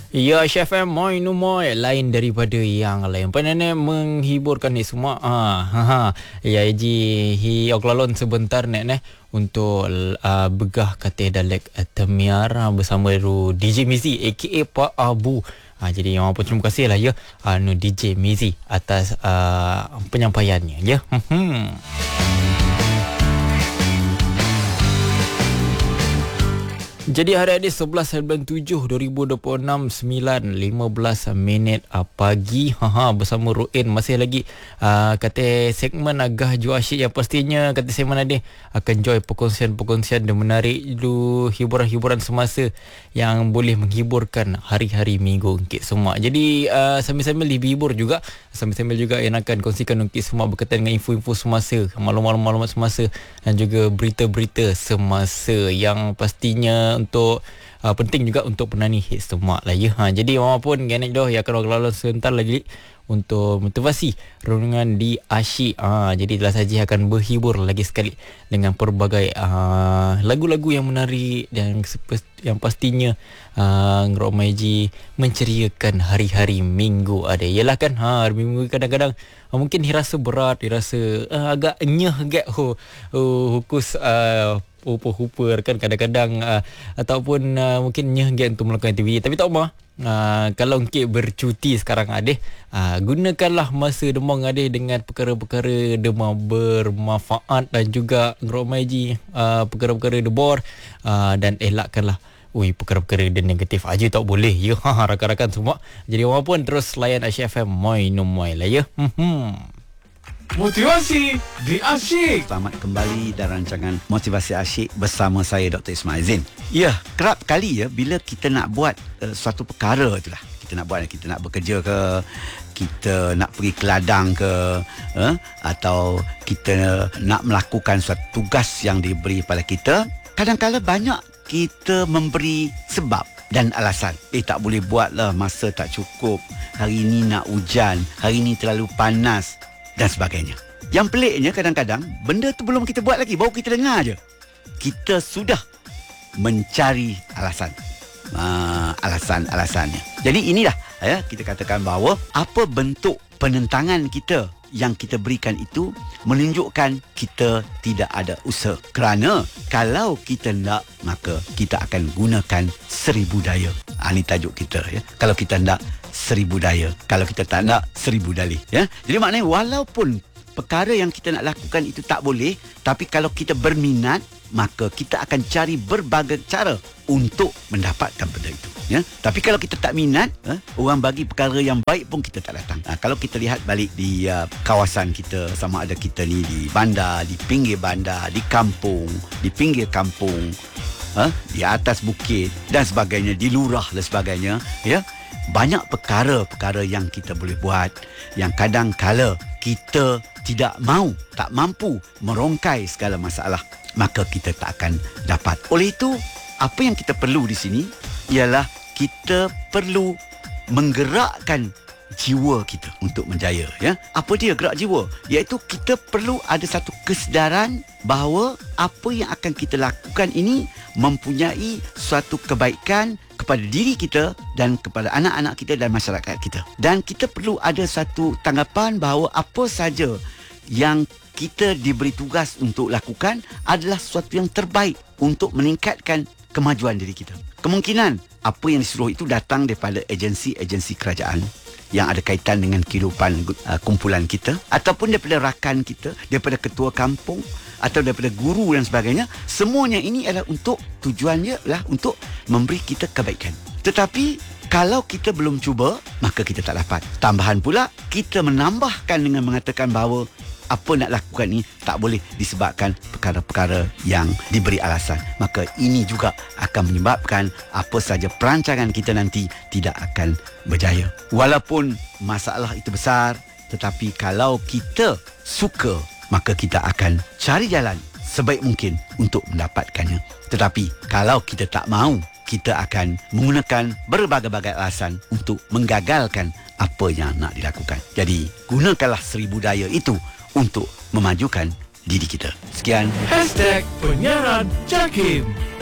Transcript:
Ya, Chef M, moi no moi lain daripada yang lain. Panane menghiburkan ni semua. Ya, ji hi oklalon sebentar nek untuk begah katih dalek temiar bersama ru DJ Mizi aka Pak Abu. Jadi yang apa terima kasih lah ya DJ Mizi atas penyampaiannya ya. Jadi hari ini 11/7/2026 9:15 pagi bersama Ruin masih lagi kata segmen agah jua asyik yang pastinya kata segmen ada akan join perkongsian-perkongsian dan menarik dulu hiburan-hiburan semasa yang boleh menghiburkan hari-hari minggu kita semua. Jadi sambil-sambil dihibur juga, sambil-sambil juga yang akan kongsikan untuk semua berkaitan dengan info-info semasa, maklumat-maklumat semasa dan juga berita-berita semasa yang pastinya untuk penting juga untuk penani hit semua lah ya. Jadi walaupun ganek dah ya akan lalu sebentar lagi untuk motivasi renungan di asyik. Jadi telah saja akan berhibur lagi sekali dengan pelbagai lagu-lagu yang menarik dan yang pastinya Ngerok Maiji menceriakan hari-hari minggu ada. Yalah kan hari minggu kadang-kadang mungkin dirasa berat, dirasa agak nyeh agak hukus huper kan kadang-kadang ataupun mungkin nyeh untuk melakukan aktiviti. Tapi tak apa, kalau engkau bercuti sekarang adeh, gunakanlah masa demang adeh dengan perkara-perkara demang bermanfaat dan juga ngeromaiji perkara-perkara debor dan elakkanlah perkara-perkara dan negatif aja tak boleh ya. Rakan-rakan semua. Jadi orang pun terus layan Asyik FM moi no moi lah ya. Motivasi di Asyik. Selamat kembali dalam rancangan Motivasi Asyik bersama saya Dr. Ismail Zain. Ya, kerap kali ya bila kita nak buat suatu perkara itulah. Kita nak bekerja ke, kita nak pergi ke ladang ke, atau kita nak melakukan suatu tugas yang diberi pada kita. Kadang-kadang banyak kita memberi sebab dan alasan. Tak boleh buat lah, masa tak cukup, hari ini nak hujan, hari ini terlalu panas dan sebagainya. Yang peliknya kadang-kadang benda tu belum kita buat lagi, baru kita dengar je kita sudah mencari alasan. Alasan-alasannya. Jadi inilah kita katakan bahawa apa bentuk penentangan kita yang kita berikan itu menunjukkan kita tidak ada usaha. Kerana kalau kita nak, maka kita akan gunakan 1000 daya. Ini tajuk kita ya. Kalau kita nak 1000 daya, kalau kita tak nak 1000 dalih ya. Jadi maknanya walaupun perkara yang kita nak lakukan itu tak boleh, tapi kalau kita berminat, maka kita akan cari berbagai cara untuk mendapatkan benda itu ya. Tapi kalau kita tak minat, orang bagi perkara yang baik pun kita tak datang. Kalau kita lihat balik di kawasan kita, sama ada kita ni di bandar, di pinggir bandar, di kampung, di pinggir kampung, di atas bukit dan sebagainya, di lurah dan sebagainya ya. Banyak perkara-perkara yang kita boleh buat yang kadang-kala kita tak mampu merongkai segala masalah, maka kita tak akan dapat. Oleh itu, apa yang kita perlu di sini ialah kita perlu menggerakkan jiwa kita untuk menjaya ya. Apa dia gerak jiwa? Iaitu kita perlu ada satu kesedaran bahawa apa yang akan kita lakukan ini mempunyai suatu kebaikan kepada diri kita dan kepada anak-anak kita dan masyarakat kita. Dan kita perlu ada satu tanggapan bahawa apa saja yang kita diberi tugas untuk lakukan adalah sesuatu yang terbaik untuk meningkatkan kemajuan diri kita. Kemungkinan apa yang disuruh itu datang daripada agensi-agensi kerajaan yang ada kaitan dengan kehidupan kumpulan kita, ataupun daripada rakan kita, daripada ketua kampung atau daripada guru dan sebagainya. Semuanya ini adalah untuk tujuannya adalah untuk memberi kita kebaikan. Tetapi kalau kita belum cuba, maka kita tak dapat. Tambahan pula, kita menambahkan dengan mengatakan bahawa apa nak lakukan ni tak boleh disebabkan perkara-perkara yang diberi alasan. Maka ini juga akan menyebabkan apa saja perancangan kita nanti tidak akan berjaya. Walaupun masalah itu besar, tetapi kalau kita suka, maka kita akan cari jalan sebaik mungkin untuk mendapatkannya. Tetapi kalau kita tak mahu, kita akan menggunakan berbagai-bagai alasan untuk menggagalkan apa yang nak dilakukan. Jadi gunakanlah 1000 daya itu untuk memajukan diri kita. Sekian. #penyiaran Jakim.